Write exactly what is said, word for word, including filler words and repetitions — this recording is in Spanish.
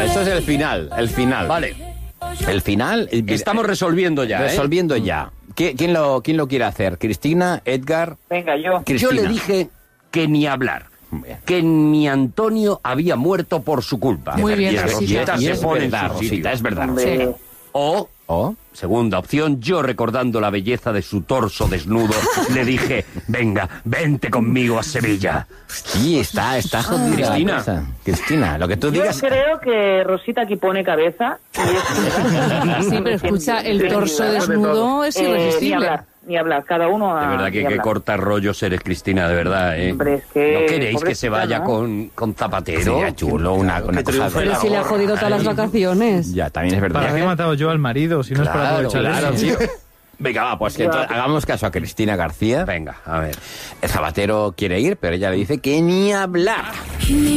esto es el final, el final. Vale. El final... Estamos resolviendo ya, Resolviendo ¿eh? ya. ¿Quién lo, ¿Quién lo quiere hacer? ¿Cristina? ¿Edgar? Venga, yo. Cristina. Yo le dije que ni hablar. Que ni Antonio había muerto por su culpa. Muy bien, y Rosita. Rosita Y se es pone en verdad, su sitio. Rosita, es verdad. Hombre, O, ¿O? segunda opción, yo recordando la belleza de su torso desnudo, le dije, venga, vente conmigo a Sevilla. Sí, está, está jodida. Cristina. la cosa. Cristina, lo que tú yo digas... creo que Rosita aquí pone cabeza. Y es Sí, pero escucha, el torso desnudo es Eh, ni irresistible. hablar, ni hablar. Cada uno a... De verdad que, ni que hablar. corta rollos eres, Cristina, de verdad, ¿eh? Hombre, es que- ¿No queréis que pobrecita, se vaya ¿no? con, con Zapatero? Sería chulo, una, una que cosa... triunfe Pero la si le ha gorra. jodido todas las vacaciones. Ya, también es verdad. ¿Para qué he matado yo al marido si no es para Claro, aprovechar claro, eso? tío. Venga, va, pues que entonces hagamos caso a Cristina García. Venga, a ver. El Zapatero quiere ir, pero ella le dice que ni hablar.